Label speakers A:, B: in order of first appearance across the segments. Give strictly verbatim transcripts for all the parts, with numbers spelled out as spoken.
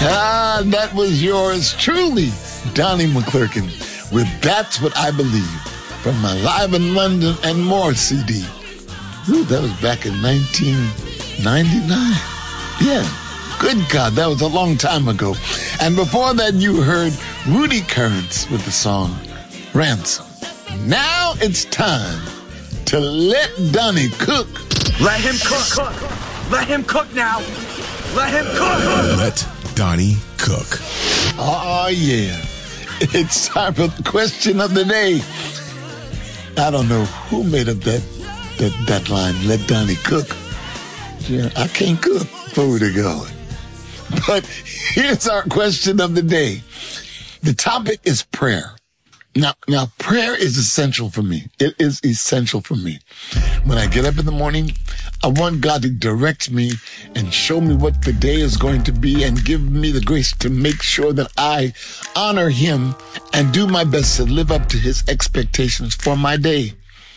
A: Ah, that was yours truly, Donnie McClurkin, with That's What I Believe, from my Live in London and More C D. Ooh, that was back in nineteen ninety-nine. Yeah, good God, that was a long time ago. And before that, you heard Rudy Currents with the song Ransom. Now it's time to let Donnie cook.
B: Let him cook. Let him cook now. Let him cook.
C: Let Donnie cook.
A: Oh, yeah. It's time for the question of the day. I don't know who made up that that, that line, let Donnie cook. Yeah, I can't cook food to go. But here's our question of the day. The topic is prayer. Now, now, prayer is essential for me. It is essential for me. When I get up in the morning, I want God to direct me and show me what the day is going to be and give me the grace to make sure that I honor Him and do my best to live up to His expectations for my day.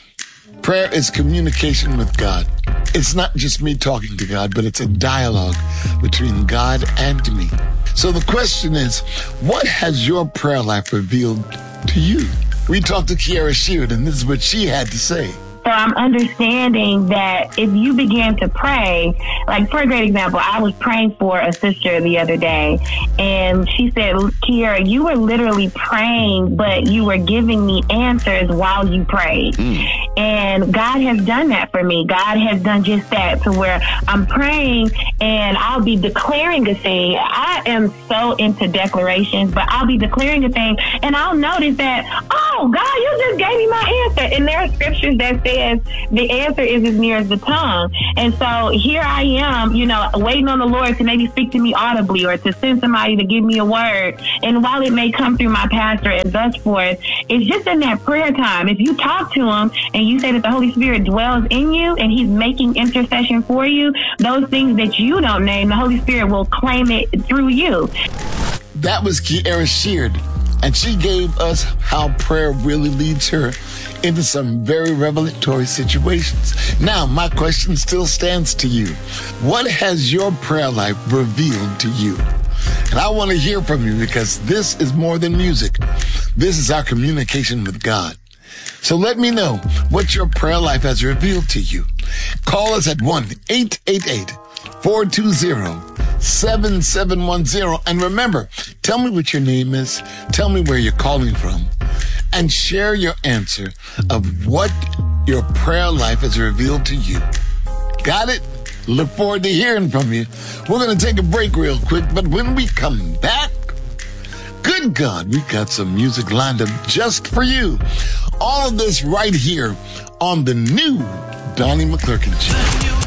A: Prayer is communication with God. It's not just me talking to God, but it's a dialogue between God and me. So the question is, what has your prayer life revealed to you? We talked to Kierra Sheard, and this is what she had to say.
D: So I'm understanding that if you begin to pray, like for a great example, I was praying for a sister the other day, and she said, Kierra, you were literally praying, but you were giving me answers while you prayed. Mm. And God has done that for me. God has done just that, to where I'm praying and I'll be declaring a thing. I am so into declarations, but I'll be declaring a thing and I'll notice that, oh, God, you just gave me my answer. And there are scriptures that say the answer is as near as the tongue. And so here I am, you know, waiting on the Lord to maybe speak to me audibly or to send somebody to give me a word. And while it may come through my pastor and thus forth, it's just in that prayer time. If you talk to Him and you say that the Holy Spirit dwells in you and He's making intercession for you, those things that you don't name, the Holy Spirit will claim it through you.
A: That was Kierra Sheard, and she gave us how prayer really leads her into some very revelatory situations. Now, my question still stands to you. What has your prayer life revealed to you? And I want to hear from you, because this is more than music. This is our communication with God. So let me know what your prayer life has revealed to you. Call us at one eight eight eight, four two zero, seven seven one zero. And remember, tell me what your name is. Tell me where you're calling from. And share your answer of what your prayer life has revealed to you. Got it? Look forward to hearing from you. We're going to take a break real quick, but when we come back, good God, we got some music lined up just for you. All of this right here on the new Donnie McClurkin Show.